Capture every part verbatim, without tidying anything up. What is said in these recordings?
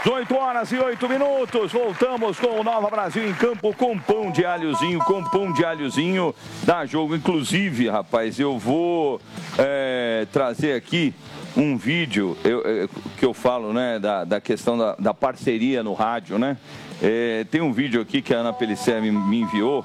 dezoito horas e oito minutos, voltamos com o Nova Brasil em campo com pão de alhozinho, com pão de alhozinho, dá jogo. Inclusive, rapaz, eu vou é, trazer aqui um vídeo eu, eu, que eu falo, né, da, da questão da, da parceria no rádio, né? É, tem um vídeo aqui que a Ana Pellicer me, me enviou,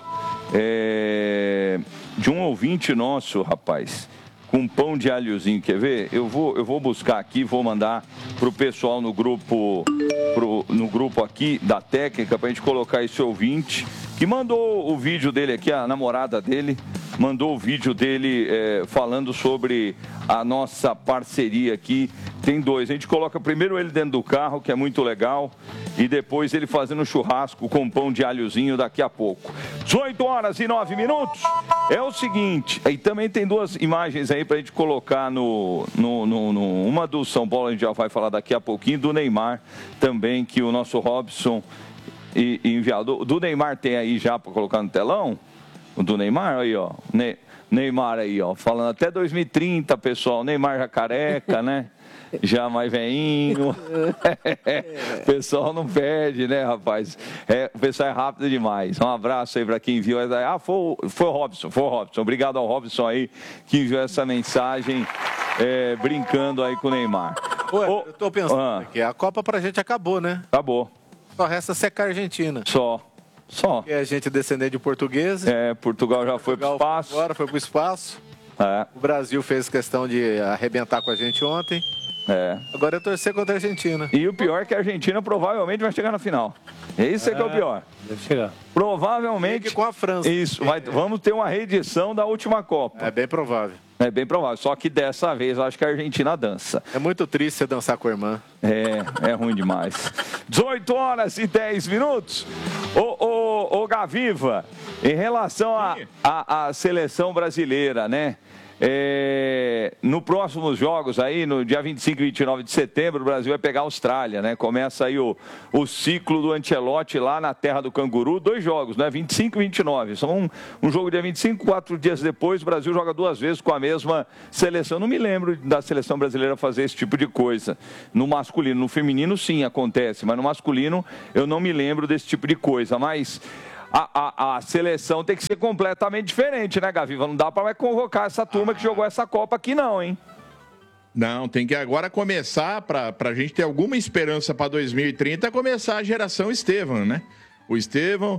é, de um ouvinte nosso, rapaz, com pão de alhozinho, quer ver? Eu vou, eu vou buscar aqui, vou mandar pro pessoal no grupo, pro, no grupo aqui da técnica, pra gente colocar esse ouvinte, que mandou o vídeo dele aqui, a namorada dele, mandou o vídeo dele é, falando sobre a nossa parceria aqui. Tem dois, a gente coloca primeiro ele dentro do carro, que é muito legal, e depois ele fazendo churrasco com pão de alhozinho daqui a pouco. dezoito horas e nove minutos. É o seguinte, e também tem duas imagens aí pra gente colocar no, no, no, no uma do São Paulo, a gente já vai falar daqui a pouquinho, do Neymar também, que o nosso Robson e, e enviado. Do Neymar tem aí já para colocar no telão? O do Neymar, aí ó, ne, Neymar aí ó, falando até dois mil e trinta, pessoal, Neymar já careca, né? Já mais veinho. O pessoal não perde, né, rapaz? É, o pessoal é rápido demais. Um abraço aí para quem enviou. Ah, foi, foi o Robson, foi o Robson. Obrigado ao Robson aí que enviou essa mensagem, é, brincando aí com o Neymar. Ué, oh, eu tô pensando ah, aqui, a Copa pra gente acabou, né? Acabou. Só resta secar a Argentina. Só. Só. E a gente descendente de portugueses. É, Portugal já foi para o espaço. Agora foi para o espaço. É. O Brasil fez questão de arrebentar com a gente ontem. É. Agora é torcer contra a Argentina. E o pior é que a Argentina provavelmente vai chegar na final. Isso é, é que é o pior. Deve chegar. Provavelmente. Fique com a França. Isso. Vai, vamos ter uma reedição da última Copa. É bem provável. É bem provável. Só que dessa vez eu acho que a Argentina dança. É muito triste você dançar com a irmã. É, é ruim demais. dezoito horas e dez minutos. Ô, ô, ô Gaviva, em relação à seleção brasileira, né? É, no próximos jogos aí, no dia vinte e cinco e vinte e nove de setembro, o Brasil vai pegar a Austrália, né? Começa aí o, o ciclo do Ancelotti lá na terra do Canguru, dois jogos, né? vinte e cinco e vinte e nove. São um, um jogo dia vinte e cinco, quatro dias depois, o Brasil joga duas vezes com a mesma seleção. Não me lembro da seleção brasileira fazer esse tipo de coisa. No masculino, no feminino sim acontece, mas no masculino eu não me lembro desse tipo de coisa. Mas A, a, a seleção tem que ser completamente diferente, né, Gaviva? Não dá para convocar essa turma que jogou essa Copa aqui, não, hein? Não, tem que agora começar, para a gente ter alguma esperança para dois mil e trinta, começar a geração Estevam, né? O Estevam,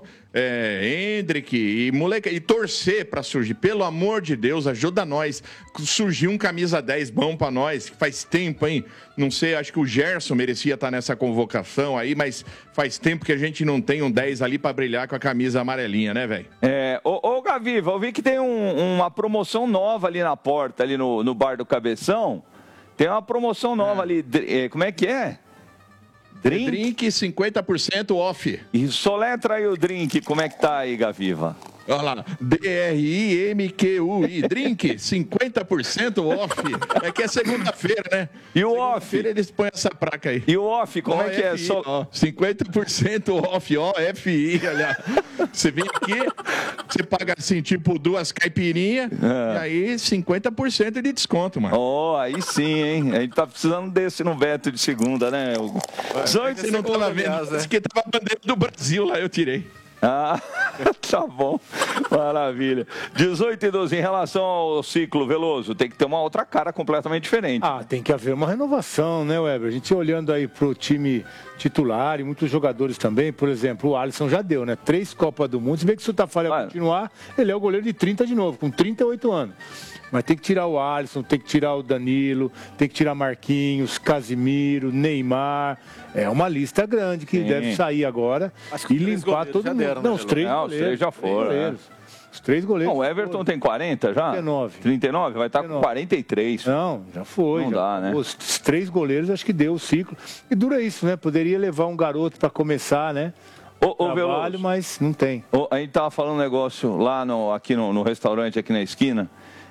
é, Hendrick e moleque, e torcer para surgir. Pelo amor de Deus, ajuda nós. Surgiu um camisa dez bom para nós, que faz tempo, hein? Não sei, acho que o Gerson merecia estar nessa convocação aí, mas faz tempo que a gente não tem um dez ali para brilhar com a camisa amarelinha, né, velho? É, ô, ô Gaviva, eu vi que tem um, uma promoção nova ali na porta, ali no, no Bar do Cabeção. Tem uma promoção nova é. ali, como é que é? Drink? Drink cinquenta por cento off. E soletra aí o drink, como é que tá aí, Gaviva? Olha lá, D R I M Q U I, drink, cinquenta por cento off. É que é segunda-feira, né? E o off? Segunda-feira eles põem essa placa aí. E o off, como ó, é que F I, é? So... Ó, cinquenta por cento off, ó, F I, olha. Você vem aqui, você paga assim, tipo, duas caipirinhas, é. e aí cinquenta por cento de desconto, mano. Ó, oh, aí sim, hein? A gente tá precisando desse no Beto de segunda, né, Hugo? dezoito, você não tava vendo, esse aqui tava a bandeira do Brasil lá, eu tirei. Ah, tá bom, maravilha. dezoito e doze, em relação ao ciclo, Veloso, tem que ter uma outra cara completamente diferente. Ah, tem que haver uma renovação, né, Weber? A gente olhando aí pro time titular e muitos jogadores também, por exemplo, o Alisson já deu, né? Três Copas do Mundo, se vê que se o Taffarel continuar, ele é o goleiro de trinta de novo, com trinta e oito anos. Mas tem que tirar o Alisson, tem que tirar o Danilo, tem que tirar Marquinhos, Casimiro, Neymar. É uma lista grande que Sim. deve sair agora e limpar todo mundo. Deram, não, né, os três não, goleiros. Os três já foram. Três é. Os três goleiros. Não, o Everton foram. Tem quarenta já? trinta e nove. trinta e nove? Vai estar tá com quarenta e três. Não, já foi. Não já dá, né? Os três goleiros acho que deu o ciclo. E dura isso, né? Poderia levar um garoto para começar, né? Ô, ô, Trabalho, mas não tem. Ô, a gente tava falando um negócio lá no, aqui no, no restaurante, aqui na esquina.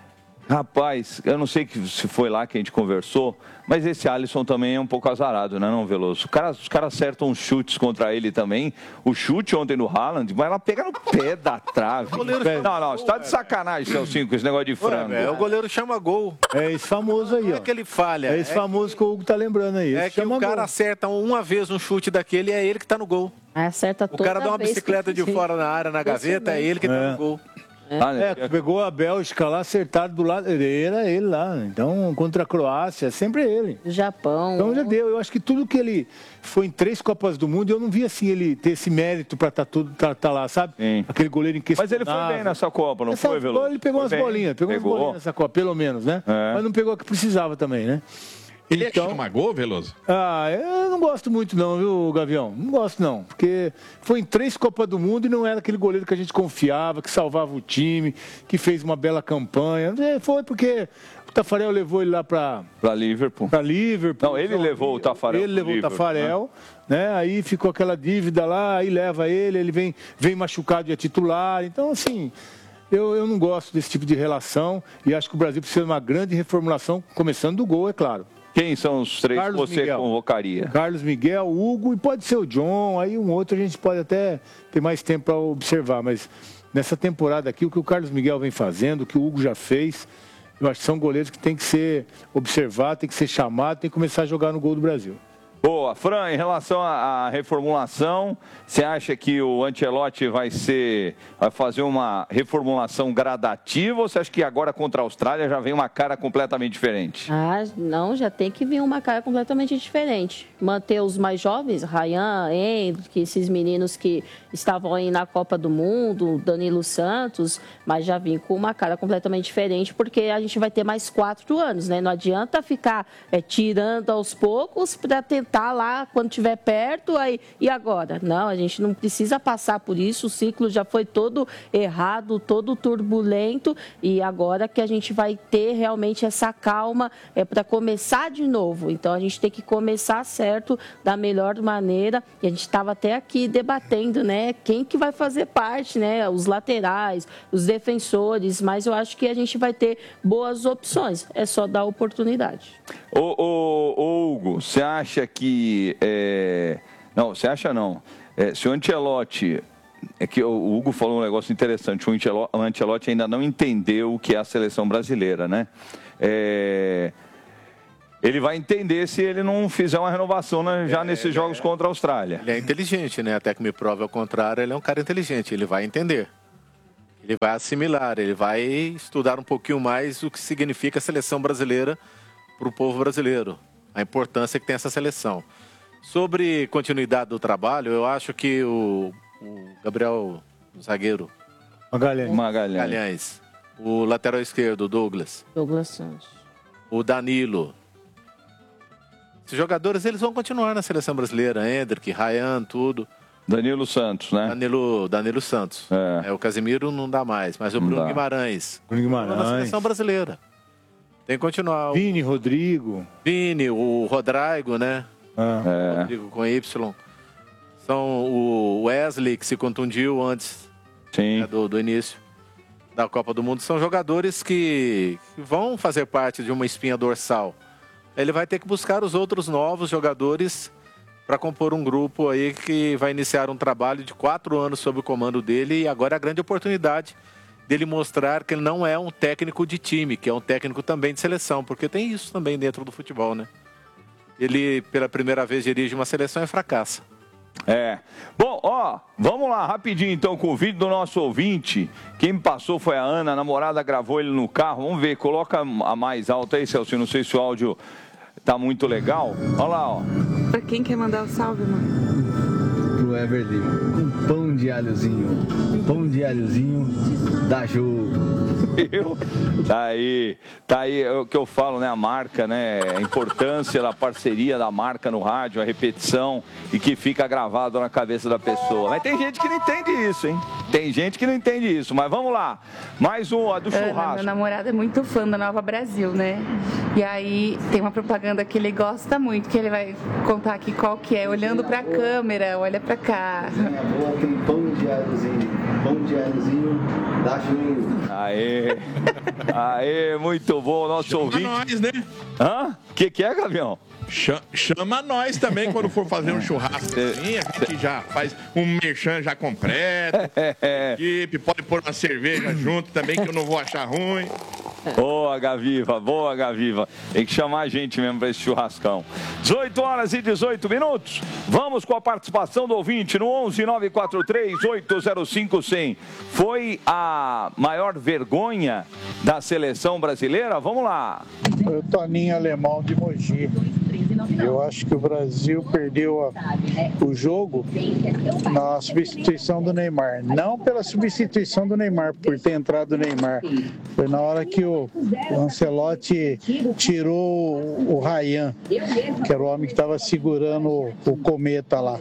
Rapaz, eu não sei que se foi lá que a gente conversou, mas esse Alisson também é um pouco azarado, né, não, Veloso? Cara, os caras acertam uns chutes contra ele também. O chute ontem no Haaland, mas ela pega no pé da trave. Não, não, você tá de sacanagem, Celcinho, com esse negócio de frango. Ué, o goleiro chama gol. É esse famoso aí, ó. Não é que ele falha. É esse é famoso que... que o Hugo tá lembrando aí. É que o cara gol. acerta uma vez um chute daquele e é ele que tá no gol. Acerta toda O cara dá uma bicicleta de fora na área, na gaveta, é ele que tá é. no gol. É, é, pegou a Bélgica lá, acertado do lado, era ele lá. Então, contra a Croácia, é sempre ele. Japão. Então já deu. Eu acho que tudo que ele foi em três Copas do Mundo, eu não vi assim ele ter esse mérito pra estar tá tá, tá lá, sabe? Sim. Aquele goleiro inquestionável. Mas ele foi bem nessa Copa, não Essa foi, Veloso? Ele pegou foi umas bolinhas, pegou, pegou umas bolinhas nessa Copa, pelo menos, né? É. Mas não pegou a que precisava também, né? Ele então, chama gol, Veloso? Ah, eu não gosto muito não, viu, Gavião? Não gosto não, porque foi em três Copas do Mundo e não era aquele goleiro que a gente confiava, que salvava o time, que fez uma bela campanha. Foi porque o Taffarel levou ele lá para para Liverpool. Para Liverpool. Não, ele levou o Taffarel. Ele levou o Taffarel, né? né? Aí ficou aquela dívida lá, aí leva ele, ele vem, vem machucado e é titular. Então, assim, eu, eu não gosto desse tipo de relação e acho que o Brasil precisa de uma grande reformulação, começando do gol, é claro. Quem são os três Carlos que você Miguel. convocaria? Carlos Miguel, Hugo e pode ser o John, aí um outro a gente pode até ter mais tempo para observar, mas nessa temporada aqui, o que o Carlos Miguel vem fazendo, o que o Hugo já fez, eu acho que são goleiros que tem que ser observados, tem que ser chamados, tem que começar a jogar no gol do Brasil. Boa, Fran, em relação à reformulação, você acha que o Ancelotti vai ser, vai fazer uma reformulação gradativa ou você acha que agora contra a Austrália já vem uma cara completamente diferente? Ah, não, já tem que vir uma cara completamente diferente. Manter os mais jovens, Ryan, Hendrick, esses meninos que estavam aí na Copa do Mundo, Danilo Santos, mas já vim com uma cara completamente diferente porque a gente vai ter mais quatro anos, né? Não adianta ficar é, tirando aos poucos para tentar tá lá quando estiver perto, aí, e agora? Não, a gente não precisa passar por isso, o ciclo já foi todo errado, todo turbulento, e agora que a gente vai ter realmente essa calma é, para começar de novo. Então, a gente tem que começar certo, da melhor maneira, e a gente estava até aqui debatendo, né, quem que vai fazer parte, né, os laterais, os defensores, mas eu acho que a gente vai ter boas opções, é só dar oportunidade. Ô, ô, ô Hugo, você acha que... É... Não, você acha não. É, se o Ancelotti... É que o Hugo falou um negócio interessante. O Ancelotti ainda não entendeu o que é a seleção brasileira, né? É... Ele vai entender se ele não fizer uma renovação né, já é, nesses jogos é... contra a Austrália. Ele é inteligente, né? Até que me prove ao contrário, ele é um cara inteligente. Ele vai entender. Ele vai assimilar, ele vai estudar um pouquinho mais o que significa a seleção brasileira para o povo brasileiro, a importância que tem essa seleção. Sobre continuidade do trabalho, eu acho que o, o Gabriel, o zagueiro Magalhães. Magalhães, Magalhães, o lateral esquerdo, Douglas, Douglas Santos, o Danilo, esses jogadores eles vão continuar na seleção brasileira, Hendrick, Ryan, tudo. Danilo Santos, né? Danilo, Danilo Santos. É. É, o Casemiro não dá mais, mas o não Bruno dá. Guimarães. Bruno Guimarães. Na seleção brasileira. Tem que continuar. Vini, Rodrigo. Vini, o Rodrigo, né? Ah. É. Rodrigo com Y. São o Wesley, que se contundiu antes né, do, do início da Copa do Mundo. São jogadores que vão fazer parte de uma espinha dorsal. Ele vai ter que buscar os outros novos jogadores para compor um grupo aí que vai iniciar um trabalho de quatro anos sob o comando dele. E agora é a grande oportunidade dele mostrar que ele não é um técnico de time, que é um técnico também de seleção, porque tem isso também dentro do futebol, né? Ele, pela primeira vez, dirige uma seleção e fracassa. É. Bom, ó, vamos lá, rapidinho então com o vídeo do nosso ouvinte. Quem me passou foi a Ana, a namorada gravou ele no carro. Vamos ver, coloca a mais alta aí, Celso. Não sei se o áudio tá muito legal. Olha lá, ó. Pra quem quer mandar o salve, mano? Pro Everly, um pão de alhozinho. Pão de alhozinho da jogo. Eu? Tá aí, tá aí é o que eu falo, né? A marca, né? A importância da parceria da marca no rádio, a repetição e que fica gravado na cabeça da pessoa. Mas tem gente que não entende isso, hein? Tem gente que não entende isso, mas vamos lá. Mais um, a do churrasco. Ana, meu namorado é muito fã da Nova Brasil, né? E aí tem uma propaganda que ele gosta muito, que ele vai contar aqui qual que é. Olhando pra câmera, olha pra cá. Tem pão de alhozinho. pão de alhozinho da Juninho. Aê, aê, muito bom, nosso Chama ouvinte. nós, né? Hã? O que, que é, Gavião? Chama nós também quando for fazer um churrasco assim, a gente já faz um merchan já completo. Equipe, pode pôr uma cerveja junto também, que eu não vou achar ruim. Boa, Gaviva, boa, Gaviva. Tem que chamar a gente mesmo para esse churrascão. dezoito horas e dezoito minutos. Vamos com a participação do ouvinte no onze nove quatro três oito zero cinco cem. Foi a maior vergonha da seleção brasileira? Vamos lá. Foi o Toninho Alemão de Mogi. Eu acho que o Brasil perdeu a, o jogo na substituição do Neymar. Não pela substituição do Neymar, por ter entrado o Neymar. Foi na hora que o Ancelotti tirou o Ryan, que era o homem que estava segurando o, o cometa lá.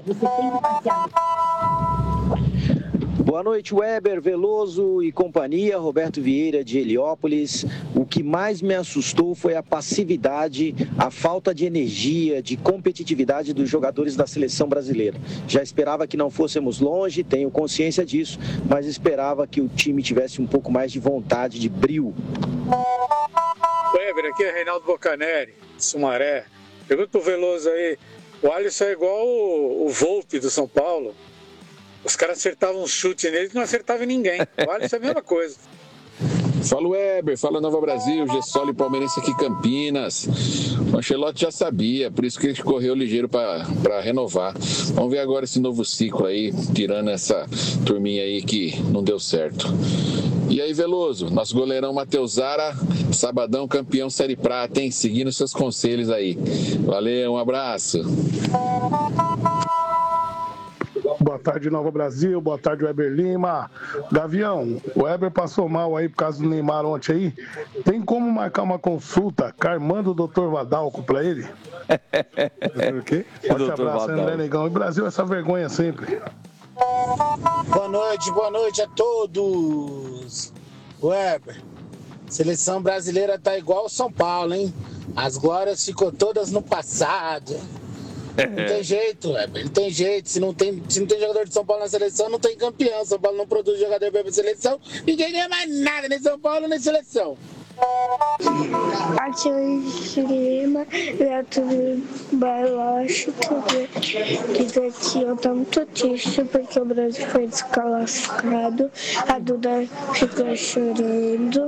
Boa noite, Weber, Veloso e companhia, Roberto Vieira de Heliópolis. O que mais me assustou foi a passividade, a falta de energia, de competitividade dos jogadores da seleção brasileira. Já esperava que não fôssemos longe, tenho consciência disso, mas esperava que o time tivesse um pouco mais de vontade, de brio. Weber, aqui é Reinaldo Bocaneri, de Sumaré. Pergunta pro Veloso aí, o Alisson é igual o, o Volpe do São Paulo. Os caras acertavam um chute nele e não acertavam em ninguém. O Alisson é a mesma coisa. Fala Weber, fala Nova Brasil, Gessoli Palmeirense aqui Campinas. O Ancelotti já sabia, por isso que ele correu ligeiro para renovar. Vamos ver agora esse novo ciclo aí, tirando essa turminha aí que não deu certo. E aí, Veloso, nosso goleirão Matheus Zara, sabadão campeão Série Prata, hein? Seguindo seus conselhos aí. Valeu, um abraço. Boa tarde, Nova Brasil. Boa tarde, Weber Lima. Gavião, o Weber passou mal aí por causa do Neymar ontem aí. Tem como marcar uma consulta carmando o doutor Vadalco pra ele? O quê? Forte abraço, André Negão. E Brasil, essa vergonha sempre. Boa noite, boa noite a todos. Weber, seleção brasileira tá igual o São Paulo, hein? As glórias ficou todas no passado. Não tem jeito, Weber, não tem jeito. Se não tem, se não tem jogador de São Paulo na seleção, não tem campeão. São Paulo não produz jogador bem pra seleção, ninguém ganha mais nada, nem São Paulo, nem seleção. Aqui é o Lima, Neto Bailoche, que daqui eu tô muito triste porque o Brasil foi desclassificado, a Duda ficou chorando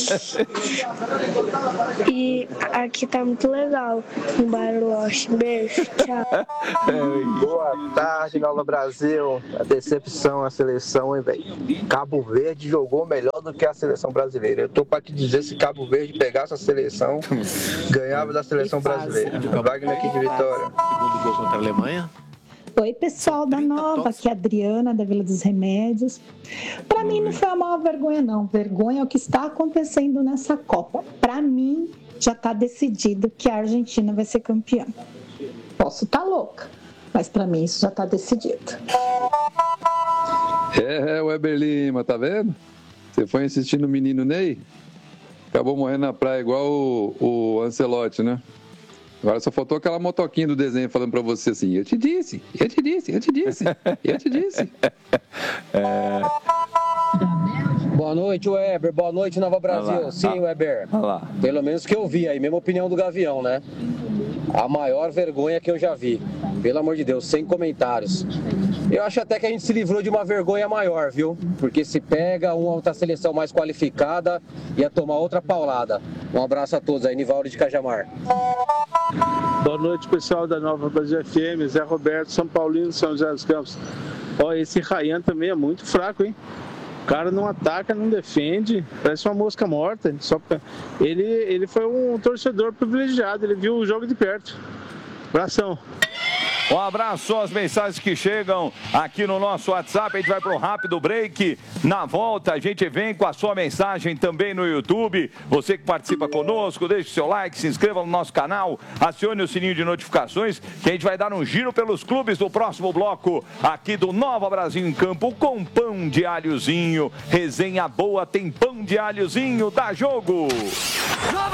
e aqui tá muito legal no Bailoche. Beijo, tchau. Boa tarde, Nova Brasil. A decepção a seleção, hein, velho? Cabo Verde jogou melhor do que a seleção brasileira. Eu tô pra te dizer, se Cabo Verde pegasse a seleção, ganhava da seleção brasileira. Wagner aqui de Vitória. Segundo gol contra a Alemanha. Oi, pessoal da Nova, aqui é a Adriana, da Vila dos Remédios. Para mim não foi a maior vergonha, não. Vergonha é o que está acontecendo nessa Copa. Para mim, já está decidido que a Argentina vai ser campeã. Posso estar louca, mas para mim isso já está decidido. É, é, Weber Lima, tá vendo? Você foi insistindo no menino Ney? Acabou morrendo na praia igual o, o Ancelotti, né? Agora só faltou aquela motoquinha do desenho falando pra você assim, eu te disse, eu te disse, eu te disse, eu te disse. É... Boa noite, Weber. Boa noite, Nova Brasil. Sim, Weber. Pelo menos que eu vi aí, mesma opinião do Gavião, né? A maior vergonha que eu já vi. Pelo amor de Deus, sem comentários. Eu acho até que a gente se livrou de uma vergonha maior, viu? Porque se pega uma outra seleção mais qualificada, ia tomar outra paulada. Um abraço a todos aí, Nivaldo de Cajamar. Boa noite, pessoal da Nova Brasil F M, Zé Roberto, São Paulino, São José dos Campos. Ó, esse Ryan também é muito fraco, hein? O cara não ataca, não defende, parece uma mosca morta. Só pra... ele, ele foi um torcedor privilegiado, ele viu o jogo de perto. Abração. Um abraço às mensagens que chegam aqui no nosso WhatsApp. A gente vai para um rápido break. Na volta, a gente vem com a sua mensagem também no YouTube. Você que participa conosco, deixe o seu like, se inscreva no nosso canal, acione o sininho de notificações, que a gente vai dar um giro pelos clubes do próximo bloco aqui do Nova Brasil em Campo com pão de alhozinho. Resenha boa, tem pão de alhozinho, dá jogo!